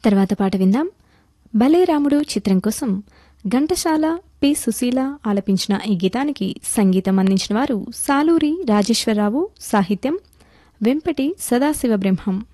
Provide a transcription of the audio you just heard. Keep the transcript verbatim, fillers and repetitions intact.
తర్వాత పాట విందాం. భలే రాముడు చిత్రం కోసం ఘంటసాల, పి సుశీల ఆలపించిన ఈ గీతానికి సంగీతం అందించిన వారు సాలూరి రాజేశ్వరరావు, సాహిత్యం వెంపటి సదాశివ బ్రహ్మం.